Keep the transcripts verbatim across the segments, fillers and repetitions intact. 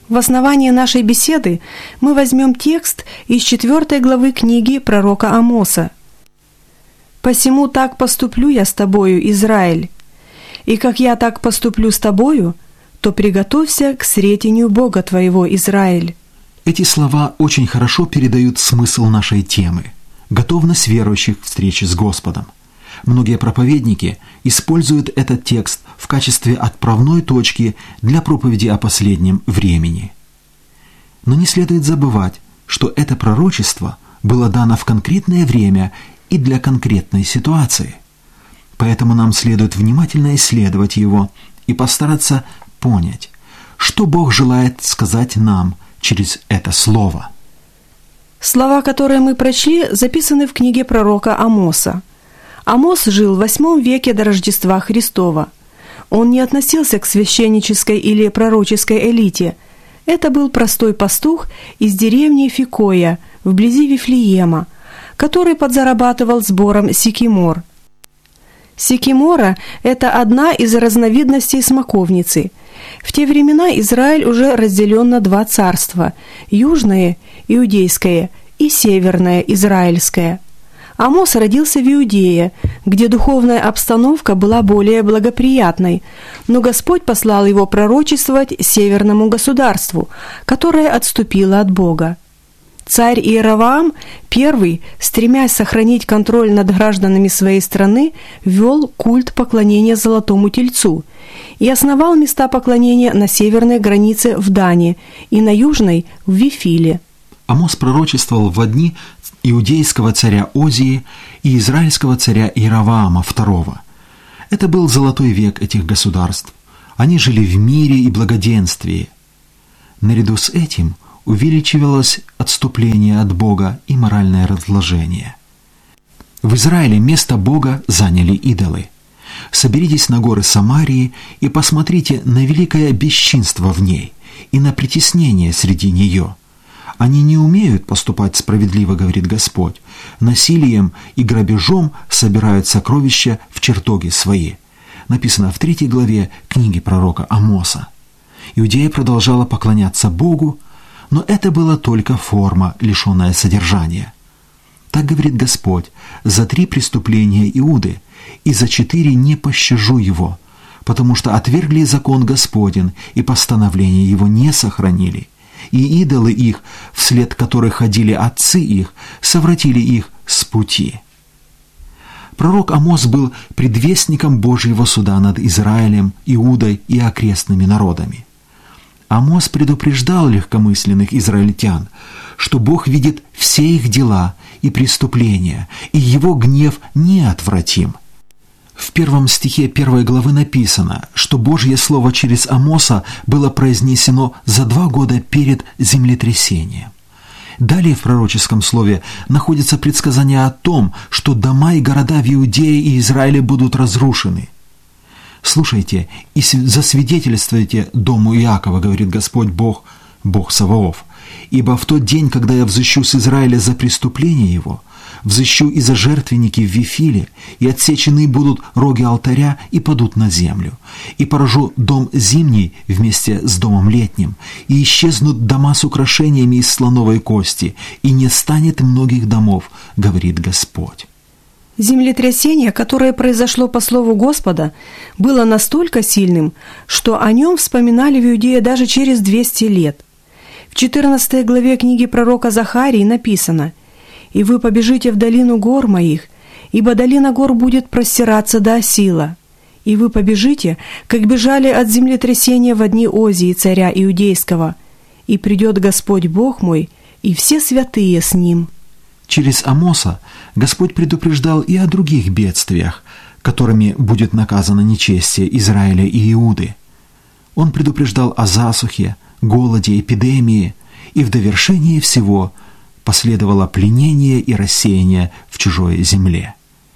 В основании нашей беседы мы возьмем текст из четвертой главы книги пророка Амоса. «Посему так поступлю я с тобою, Израиль, и как я так поступлю с тобою, то приготовься к сретению Бога твоего, Израиль». Эти слова очень хорошо передают смысл нашей темы – готовность верующих к встрече с Господом. Многие проповедники используют этот текст в качестве отправной точки для проповеди о последнем времени. Но не следует забывать, что это пророчество было дано в конкретное время и для конкретной ситуации. Поэтому нам следует внимательно исследовать его и постараться понять, что Бог желает сказать нам через это слово. Слова, которые мы прочли, записаны в книге пророка Амоса. Амос жил в восьмом веке до Рождества Христова. Он не относился к священнической или пророческой элите. Это был простой пастух из деревни Фикоя, вблизи Вифлеема, который подзарабатывал сбором сикимор. Сикимора – это одна из разновидностей смоковницы. В те времена Израиль уже разделен на два царства – южное, иудейское, и северное, израильское. Амос родился в Иудее, где духовная обстановка была более благоприятной, но Господь послал его пророчествовать северному государству, которое отступило от Бога. Царь Иеровоам I, стремясь сохранить контроль над гражданами своей страны, ввел культ поклонения Золотому Тельцу и основал места поклонения на северной границе в Дане и на южной в Вифиле. Амос пророчествовал в дни иудейского царя Озии и израильского царя Иеровоама второго. Это был золотой век этих государств. Они жили в мире и благоденствии. Наряду с этим увеличивалось отступление от Бога и моральное разложение. В Израиле место Бога заняли идолы. Соберитесь на горы Самарии и посмотрите на великое бесчинство в ней и на притеснение среди нее. Они не умеют поступать справедливо, говорит Господь. Насилием и грабежом собирают сокровища в чертоги свои. Написано в третьей главе книги пророка Амоса. Иудея продолжала поклоняться Богу, но это была только форма, лишенная содержания. Так говорит Господь: за три преступления Иуды и за четыре не пощажу его, потому что отвергли закон Господень и постановление его не сохранили. И идолы их, вслед которых ходили отцы их, совратили их с пути. Пророк Амос был предвестником Божьего суда над Израилем, Иудой и окрестными народами. Амос предупреждал легкомысленных израильтян, что Бог видит все их дела и преступления, и его гнев неотвратим. В первом стихе первой главы написано, что Божье Слово через Амоса было произнесено за два года перед землетрясением. Далее в пророческом слове находится предсказание о том, что дома и города в Иудее и Израиле будут разрушены. «Слушайте и засвидетельствуйте дому Иакова, говорит Господь Бог, Бог Саваоф, ибо в тот день, когда я взыщу с Израиля за преступление его, взыщу и за жертвенники в Вифиле, и отсечены будут роги алтаря и падут на землю, и поражу дом зимний вместе с домом летним, и исчезнут дома с украшениями из слоновой кости, и не станет многих домов, говорит Господь». Землетрясение, которое произошло по слову Господа, было настолько сильным, что о нем вспоминали в Иудее даже через двести лет. В четырнадцатой главе книги пророка Захарии написано: «И вы побежите в долину гор моих, ибо долина гор будет простираться до Осила. И вы побежите, как бежали от землетрясения во дни Озии, царя Иудейского. И придет Господь Бог мой, и все святые с ним». Через Амоса Господь предупреждал и о других бедствиях, которыми будет наказано нечестие Израиля и Иуды. Он предупреждал о засухе, голоде, эпидемии, и в довершение всего последовало пленение и рассеяние в чужой земле.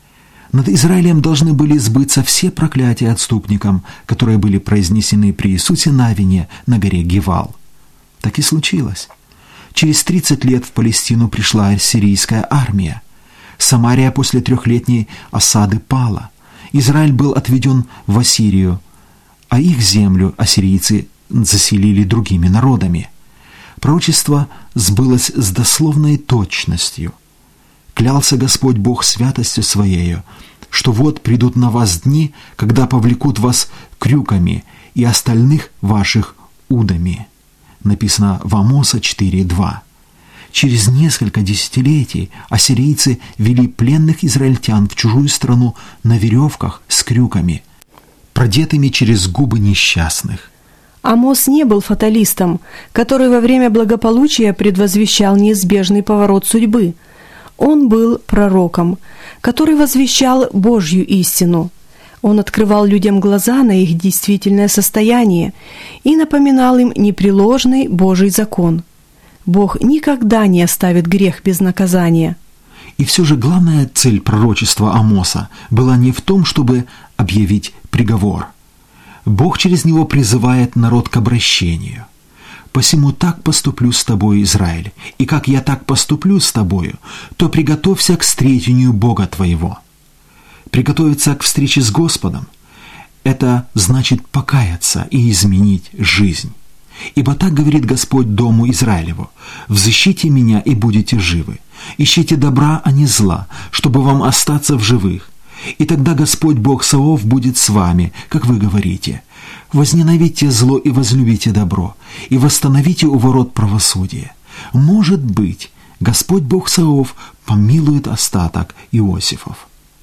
Над Израилем должны были сбыться все проклятия отступникам, которые были произнесены при Иисусе Навине на горе Гивал. Так и случилось. Через тридцать лет в Палестину пришла ассирийская армия. Самария после трехлетней осады пала. Израиль был отведен в Ассирию, а их землю ассирийцы заселили другими народами. Пророчество сбылось с дословной точностью. Клялся Господь Бог святостью Своею, что вот придут на вас дни, когда повлекут вас крюками и остальных ваших удами. Написано в Амоса четыре два. Через несколько десятилетий ассирийцы вели пленных израильтян в чужую страну на веревках с крюками, продетыми через губы несчастных. Амос не был фаталистом, который во время благополучия предвозвещал неизбежный поворот судьбы. Он был пророком, который возвещал Божью истину. Он открывал людям глаза на их действительное состояние и напоминал им непреложный Божий закон. Бог никогда не оставит грех без наказания. И все же главная цель пророчества Амоса была не в том, чтобы объявить приговор. Бог через него призывает народ к обращению. «Посему так поступлю с тобой, Израиль, и как я так поступлю с тобою, то приготовься к встретению Бога твоего». Приготовиться к встрече с Господом – это значит покаяться и изменить жизнь. Ибо так говорит Господь дому Израилеву: «Взыщите меня, и будете живы. Ищите добра, а не зла, чтобы вам остаться в живых. И тогда Господь Бог Саваоф будет с вами, как вы говорите. Возненавидьте зло и возлюбите добро, и восстановите у ворот правосудие. Может быть, Господь Бог Саваоф помилует остаток Иосифов».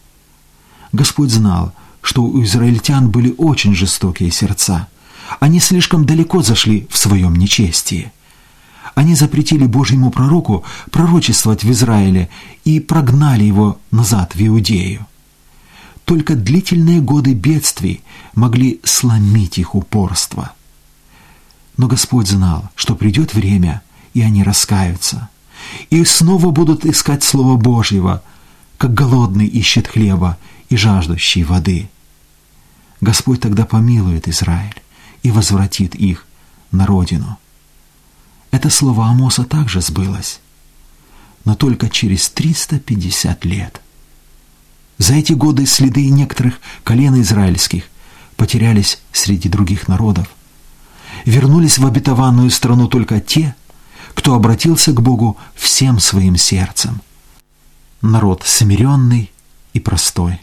Господь знал, что у израильтян были очень жестокие сердца. Они слишком далеко зашли в своем нечестии. Они запретили Божьему пророку пророчествовать в Израиле и прогнали его назад в Иудею. Только длительные годы бедствий могли сломить их упорство. Но Господь знал, что придет время, и они раскаются, и снова будут искать Слова Божьего, как голодный ищет хлеба и жаждущий воды. Господь тогда помилует Израиль и возвратит их на родину. Это слово Амоса также сбылось, но только через триста пятьдесят лет. За эти годы следы некоторых колен израильских потерялись среди других народов. Вернулись в обетованную страну только те, кто обратился к Богу всем своим сердцем. Народ смиренный и простой.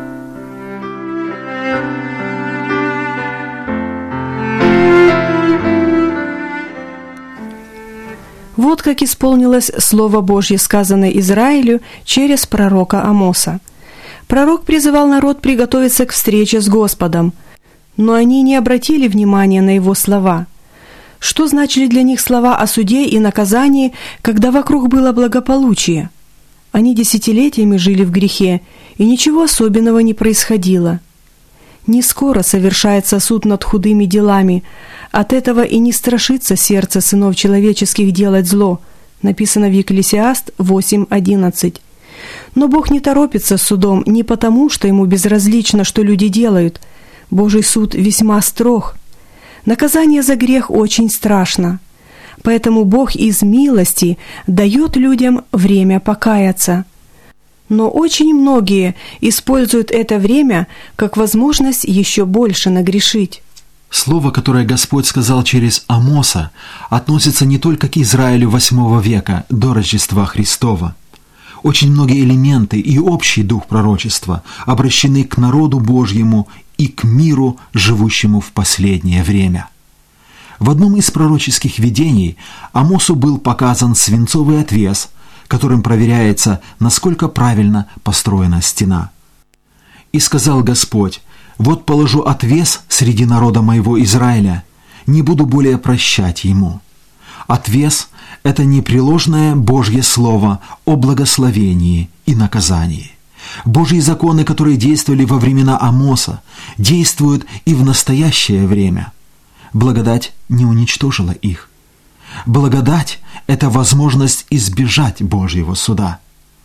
Вот как исполнилось Слово Божье, сказанное Израилю через пророка Амоса. Пророк призывал народ приготовиться к встрече с Господом, но они не обратили внимания на его слова. Что значили для них слова о суде и наказании, когда вокруг было благополучие? Они десятилетиями жили в грехе, и ничего особенного не происходило. Не скоро совершается суд над худыми делами, от этого и не страшится сердце сынов человеческих делать зло, написано в Екклесиаст восемь одиннадцать. Но Бог не торопится с судом не потому, что Ему безразлично, что люди делают. Божий суд весьма строг. Наказание за грех очень страшно. Поэтому Бог из милости дает людям время покаяться. Но очень многие используют это время как возможность еще больше нагрешить. Слово, которое Господь сказал через Амоса, относится не только к Израилю восьмого века до Рождества Христова. Очень многие элементы и общий дух пророчества обращены к народу Божьему и к миру, живущему в последнее время. В одном из пророческих видений Амосу был показан свинцовый отвес, которым проверяется, насколько правильно построена стена. «И сказал Господь: вот положу отвес среди народа моего Израиля, не буду более прощать ему». Отвес – это непреложное Божье Слово о благословении и наказании. Божьи законы, которые действовали во времена Амоса, действуют и в настоящее время. Благодать не уничтожила их. Благодать – это возможность избежать Божьего суда.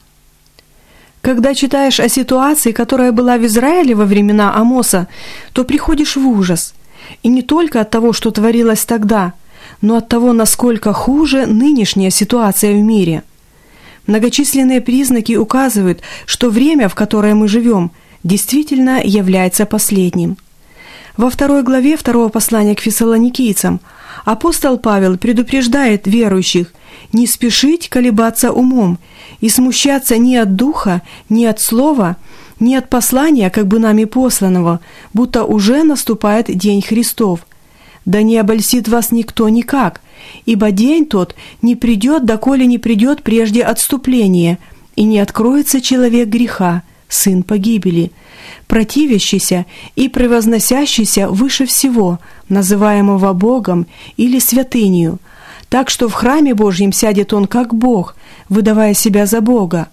Когда читаешь о ситуации, которая была в Израиле во времена Амоса, то приходишь в ужас. И не только от того, что творилось тогда, но от того, насколько хуже нынешняя ситуация в мире. Многочисленные признаки указывают, что время, в которое мы живем, действительно является последним. Во второй главе второго послания к фессалоникийцам апостол Павел предупреждает верующих не спешить колебаться умом и смущаться ни от духа, ни от слова, ни от послания, как бы нами посланного, будто уже наступает день Христов. Да не обольстит вас никто никак, ибо день тот не придет, доколе не придет прежде отступления, и не откроется человек греха, сын погибели, противящийся и превозносящийся выше всего, называемого Богом или святынею, так что в храме Божьем сядет он как Бог, выдавая себя за Бога.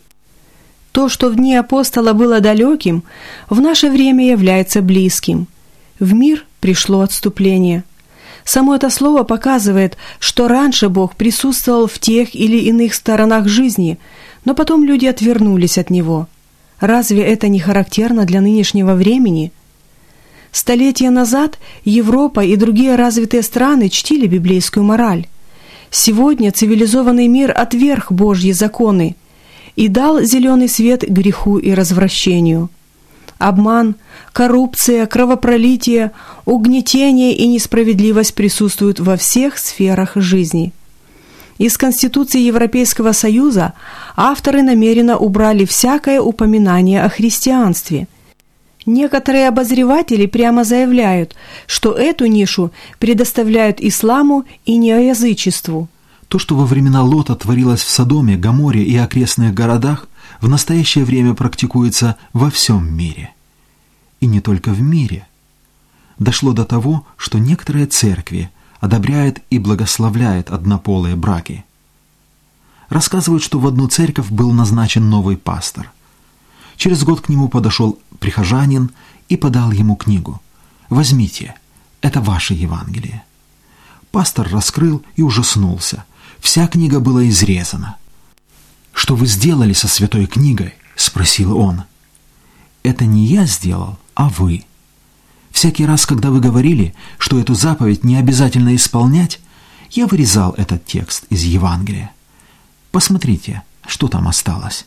То, что в дни апостола было далеким, в наше время является близким. В мир пришло отступление. Само это слово показывает, что раньше Бог присутствовал в тех или иных сторонах жизни, но потом люди отвернулись от Него. Разве это не характерно для нынешнего времени? Столетия назад Европа и другие развитые страны чтили библейскую мораль. Сегодня цивилизованный мир отверг Божьи законы и дал зеленый свет греху и развращению. Обман, коррупция, кровопролитие, угнетение и несправедливость присутствуют во всех сферах жизни. Из Конституции Европейского Союза авторы намеренно убрали всякое упоминание о христианстве. Некоторые обозреватели прямо заявляют, что эту нишу предоставляют исламу и неоязычеству. То, что во времена Лота творилось в Содоме, Гоморе и окрестных городах, в настоящее время практикуется во всем мире. И не только в мире. Дошло до того, что некоторые церкви одобряют и благословляют однополые браки. Рассказывают, что в одну церковь был назначен новый пастор. Через год к нему подошел прихожанин и подал ему книгу. «Возьмите, это ваше Евангелие». Пастор раскрыл и ужаснулся. Вся книга была изрезана. «Что вы сделали со святой книгой?» – спросил он. «Это не я сделал, а вы. Всякий раз, когда вы говорили, что эту заповедь не обязательно исполнять, я вырезал этот текст из Евангелия. Посмотрите, что там осталось».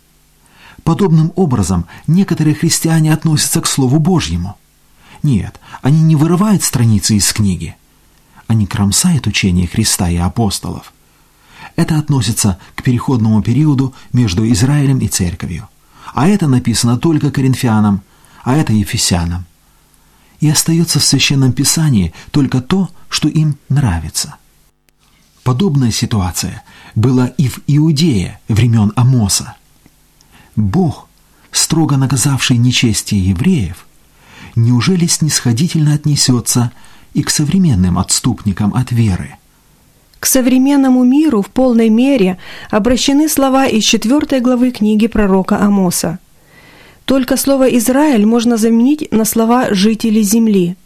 Подобным образом некоторые христиане относятся к Слову Божьему. Нет, они не вырывают страницы из книги. Они кромсают учение Христа и апостолов. Это относится к переходному периоду между Израилем и Церковью. А это написано только коринфянам, а это ефесянам. И остается в Священном Писании только то, что им нравится. Подобная ситуация была и в Иудее времен Амоса. Бог, строго наказавший нечестие евреев, неужели снисходительно отнесется и к современным отступникам от веры? К современному миру в полной мере обращены слова из четвёртой главы книги пророка Амоса. Только слово «Израиль» можно заменить на слова «жители земли».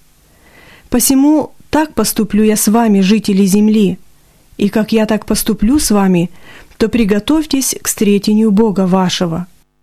«Посему так поступлю я с вами, жители земли, и как я так поступлю с вами, то приготовьтесь к встретению Бога вашего».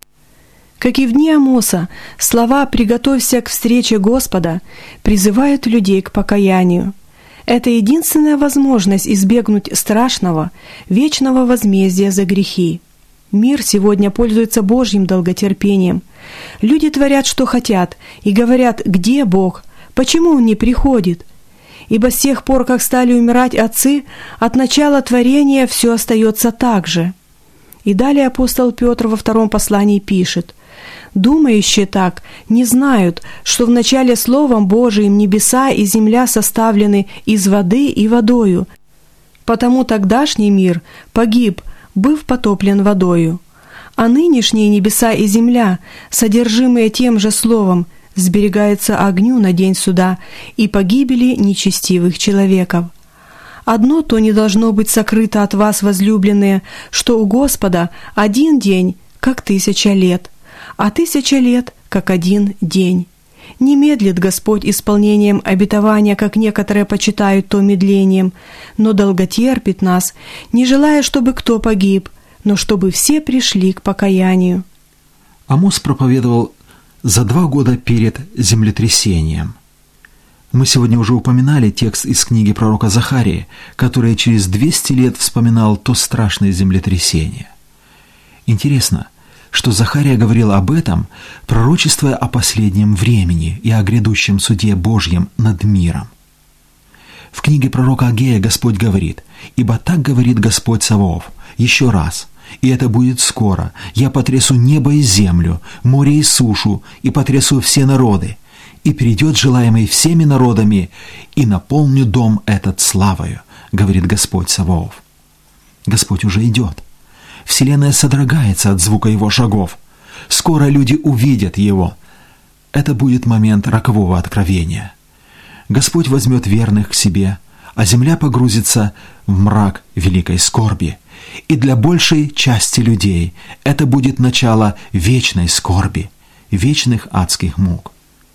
Как и в дни Амоса, слова «приготовься к встрече Господа» призывают людей к покаянию. Это единственная возможность избегнуть страшного, вечного возмездия за грехи. Мир сегодня пользуется Божьим долготерпением. Люди творят, что хотят, и говорят: «Где Бог? Почему Он не приходит?» Ибо с тех пор, как стали умирать отцы, от начала творения все остается так же. И далее апостол Петр во втором послании пишет: «Думающие так не знают, что в начале Словом Божиим небеса и земля составлены из воды и водою, потому тогдашний мир погиб, быв потоплен водою. А нынешние небеса и земля, содержимые тем же Словом, сберегаются огню на день суда и погибели нечестивых человеков. Одно то не должно быть сокрыто от вас, возлюбленные, что у Господа один день, как тысяча лет, а тысяча лет, как один день. Не медлит Господь исполнением обетования, как некоторые почитают то медлением, но долготерпит нас, не желая, чтобы кто погиб, но чтобы все пришли к покаянию». Амос проповедовал за два года перед землетрясением. Мы сегодня уже упоминали текст из книги пророка Захарии, который через двести лет вспоминал то страшное землетрясение. Интересно, что Захария говорил об этом, пророчествуя о последнем времени и о грядущем суде Божьем над миром. В книге пророка Агея Господь говорит: «Ибо так говорит Господь Саваоф, еще раз, и это будет скоро, я потрясу небо и землю, море и сушу, и потрясу все народы, и перейдет желаемый всеми народами, и наполню дом этот славою, говорит Господь Саваоф». Господь уже идет. Вселенная содрогается от звука Его шагов. Скоро люди увидят Его. Это будет момент рокового откровения. Господь возьмет верных к себе, а земля погрузится в мрак великой скорби. И для большей части людей это будет начало вечной скорби, вечных адских мук.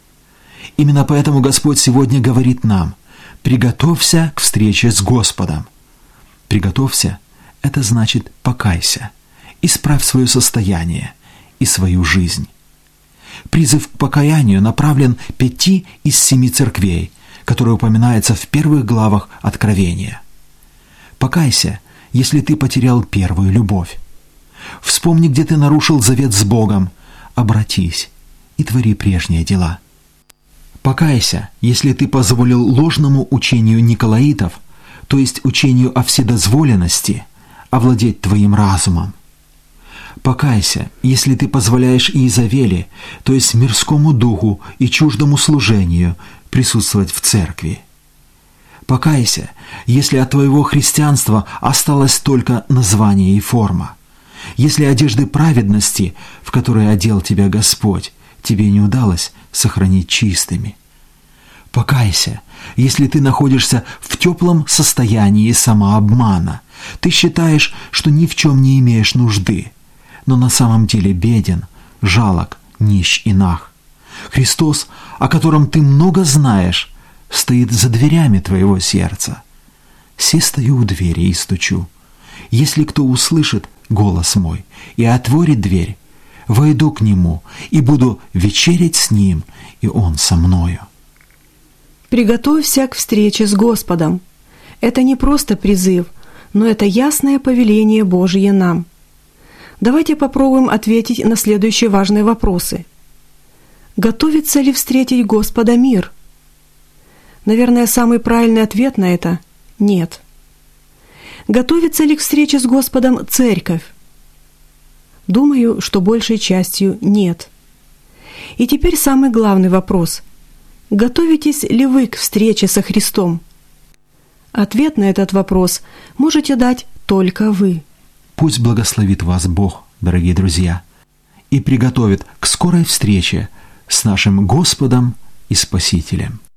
Именно поэтому Господь сегодня говорит нам: приготовься к встрече с Господом. Приготовься — это значит покайся, исправь свое состояние и свою жизнь. Призыв к покаянию направлен пяти из семи церквей, которые упоминаются в первых главах Откровения. Покайся, если ты потерял первую любовь. Вспомни, где ты нарушил завет с Богом, обратись и твори прежние дела. Покайся, если ты позволил ложному учению николаитов, то есть учению о вседозволенности, овладеть твоим разумом. Покайся, если ты позволяешь Иезавели, то есть мирскому духу и чуждому служению, присутствовать в церкви. Покайся, если от твоего христианства осталось только название и форма. Если одежды праведности, в которые одел тебя Господь, тебе не удалось сохранить чистыми. Покайся, если ты находишься в теплом состоянии самообмана. Ты считаешь, что ни в чем не имеешь нужды, но на самом деле беден, жалок, нищ и наг. Христос, о котором ты много знаешь, стоит за дверями твоего сердца. Се стою у двери и стучу. Если кто услышит голос мой и отворит дверь, войду к нему и буду вечерять с ним, и он со мною. Приготовься к встрече с Господом. Это не просто призыв, но это ясное повеление Божие нам. Давайте попробуем ответить на следующие важные вопросы. Готовится ли встретить Господа мир? Наверное, самый правильный ответ на это – нет. Готовится ли к встрече с Господом церковь? Думаю, что большей частью нет. И теперь самый главный вопрос. Готовитесь ли вы к встрече со Христом? Ответ на этот вопрос можете дать только вы. Пусть благословит вас Бог, дорогие друзья, и приготовит к скорой встрече с нашим Господом и Спасителем.